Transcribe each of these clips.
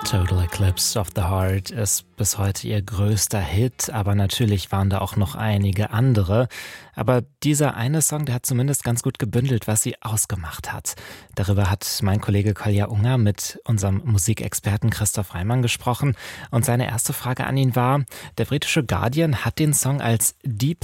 Total Eclipse of the Heart ist bis heute ihr größter Hit, aber natürlich waren da auch noch einige andere. Aber dieser eine Song, der hat zumindest ganz gut gebündelt, was sie ausgemacht hat. Darüber hat mein Kollege Kolja Unger mit unserem Musikexperten Christoph Reimann gesprochen. Und seine erste Frage an ihn war, der britische Guardian hat den Song als die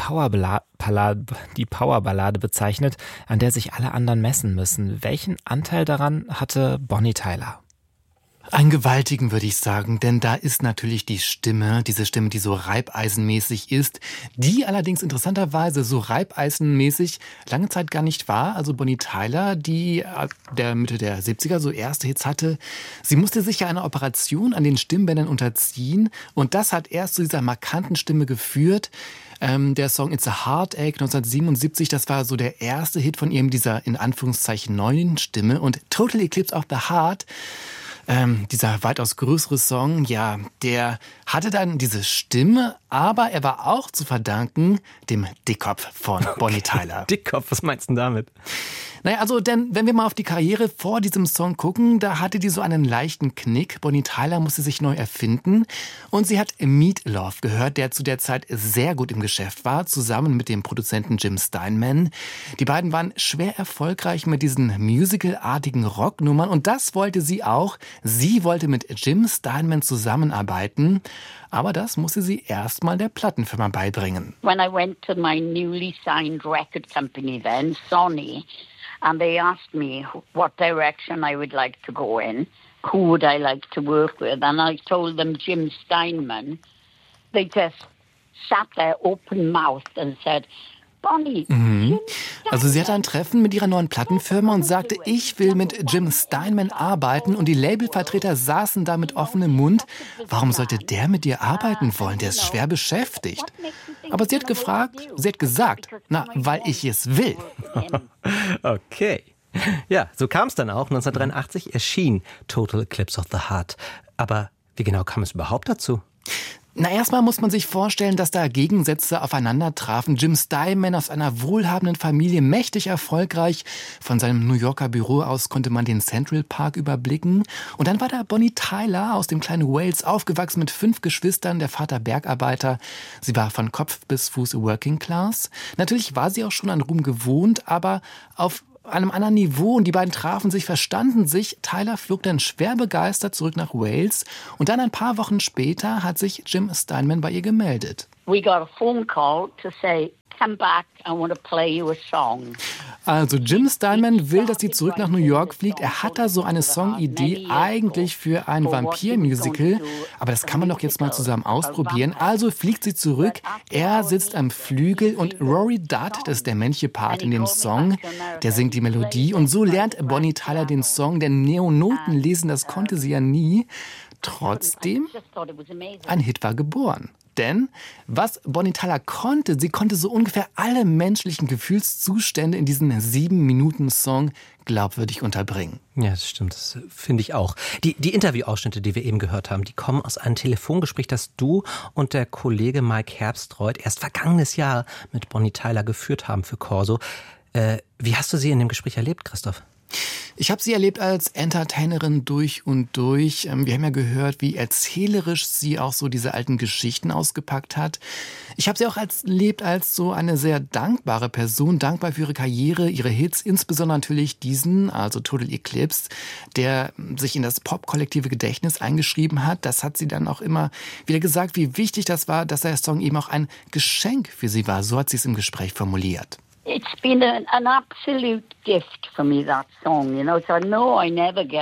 Powerballade bezeichnet, an der sich alle anderen messen müssen. Welchen Anteil daran hatte Bonnie Tyler? Einen gewaltigen, würde ich sagen, denn da ist natürlich die Stimme, diese Stimme, die so reibeisenmäßig ist, die allerdings interessanterweise so reibeisenmäßig lange Zeit gar nicht war. Also Bonnie Tyler, die der Mitte der 70er so erste Hits hatte, sie musste sich ja einer Operation an den Stimmbändern unterziehen und das hat erst zu dieser markanten Stimme geführt. Der Song It's a Heartache 1977, das war so der erste Hit von ihr mit dieser in Anführungszeichen neuen Stimme und Total Eclipse of the Heart, dieser weitaus größere Song, ja, der hatte dann diese Stimme, aber er war auch zu verdanken dem Dickkopf von Bonnie Tyler. Dickkopf, was meinst du damit? Naja, also, denn wenn wir mal auf die Karriere vor diesem Song gucken, da hatte die so einen leichten Knick. Bonnie Tyler musste sich neu erfinden und sie hat Meat Loaf gehört, der zu der Zeit sehr gut im Geschäft war, zusammen mit dem Produzenten Jim Steinman. Die beiden waren schwer erfolgreich mit diesen musicalartigen Rocknummern und das wollte sie auch. Sie wollte mit Jim Steinman zusammenarbeiten, aber das musste sie erstmal der Plattenfirma beibringen. When I went to my newly signed record company then, Sony, and they asked me what direction I would like to go in, who would I like to work with, and I told them Jim Steinman. They just sat there open-mouthed and said, Bonnie. Also sie hatte ein Treffen mit ihrer neuen Plattenfirma und sagte, ich will mit Jim Steinman arbeiten und die Labelvertreter saßen da mit offenem Mund. Warum sollte der mit dir arbeiten wollen? Der ist schwer beschäftigt. Aber sie hat gesagt, na, weil ich es will. Okay. Ja, so kam es dann auch. 1983 erschien Total Eclipse of the Heart. Aber wie genau kam es überhaupt dazu? Na, erstmal muss man sich vorstellen, dass da Gegensätze aufeinander trafen. Jim Steinman aus einer wohlhabenden Familie, mächtig erfolgreich. Von seinem New Yorker Büro aus konnte man den Central Park überblicken. Und dann war da Bonnie Tyler aus dem kleinen Wales, aufgewachsen mit 5 Geschwistern, der Vater Bergarbeiter. Sie war von Kopf bis Fuß Working Class. Natürlich war sie auch schon an Ruhm gewohnt, aber auf einem anderen Niveau und die beiden trafen sich, verstanden sich. Tyler flog dann schwer begeistert zurück nach Wales und dann ein paar Wochen später hat sich Jim Steinman bei ihr gemeldet. We got a phone call to say, come back, I want to play you a song. Also Jim Steinman will, dass sie zurück nach New York fliegt. Er hat da so eine Songidee eigentlich für ein Vampir-Musical. Aber das kann man doch jetzt mal zusammen ausprobieren. Also fliegt sie zurück. Er sitzt am Flügel und Rory Dudd, das ist der männliche Part in dem Song, der singt die Melodie. Und so lernt Bonnie Tyler den Song, denn Neonoten lesen, das konnte sie ja nie. Trotzdem, ein Hit war geboren. Denn was Bonnie Tyler konnte, sie konnte so ungefähr alle menschlichen Gefühlszustände in diesen 7-Minuten-Song glaubwürdig unterbringen. Ja, das stimmt, das finde ich auch. Die Interviewausschnitte, die wir eben gehört haben, die kommen aus einem Telefongespräch, das du und der Kollege Mike Herbstreuth erst vergangenes Jahr mit Bonnie Tyler geführt haben für Corso. Wie hast du sie in dem Gespräch erlebt, Christoph? Ich habe sie erlebt als Entertainerin durch und durch. Wir haben ja gehört, wie erzählerisch sie auch so diese alten Geschichten ausgepackt hat. Ich habe sie auch erlebt als so eine sehr dankbare Person, dankbar für ihre Karriere, ihre Hits, insbesondere natürlich diesen, also Total Eclipse, der sich in das popkollektive Gedächtnis eingeschrieben hat. Das hat sie dann auch immer wieder gesagt, wie wichtig das war, dass der Song eben auch ein Geschenk für sie war. So hat sie es im Gespräch formuliert. It's been an absolute gift for me, that song, you know, so no, I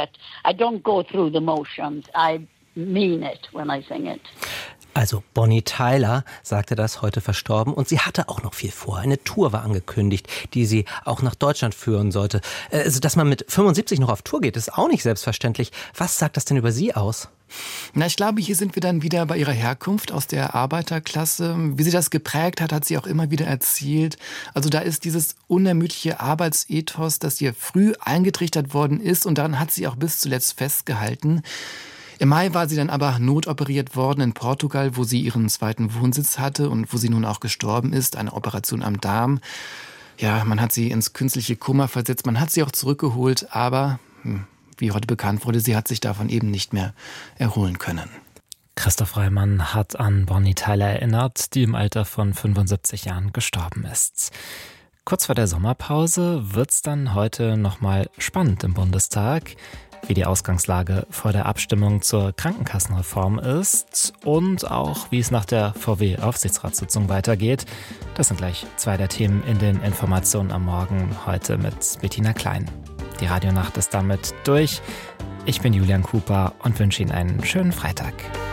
don't go through the motions. I mean it when I sing it. Also Bonnie Tyler sagte das, heute verstorben, und sie hatte auch noch viel vor. Eine Tour war angekündigt, die sie auch nach Deutschland führen sollte. Also, dass man mit 75 noch auf Tour geht, ist auch nicht selbstverständlich. Was sagt das denn über sie aus? Na, ich glaube, hier sind wir dann wieder bei ihrer Herkunft aus der Arbeiterklasse. Wie sie das geprägt hat, hat sie auch immer wieder erzählt. Also da ist dieses unermüdliche Arbeitsethos, das ihr früh eingetrichtert worden ist, und daran hat sie auch bis zuletzt festgehalten. Im Mai war sie dann aber notoperiert worden in Portugal, wo sie ihren zweiten Wohnsitz hatte und wo sie nun auch gestorben ist, eine Operation am Darm. Ja, man hat sie ins künstliche Koma versetzt, man hat sie auch zurückgeholt, aber wie heute bekannt wurde, sie hat sich davon eben nicht mehr erholen können. Christoph Reimann hat an Bonnie Tyler erinnert, die im Alter von 75 Jahren gestorben ist. Kurz vor der Sommerpause wird's dann heute nochmal spannend im Bundestag, wie die Ausgangslage vor der Abstimmung zur Krankenkassenreform ist und auch, wie es nach der VW-Aufsichtsratssitzung weitergeht. Das sind gleich zwei der Themen in den Informationen am Morgen, heute mit Bettina Klein. Die Radionacht ist damit durch. Ich bin Julian Cooper und wünsche Ihnen einen schönen Freitag.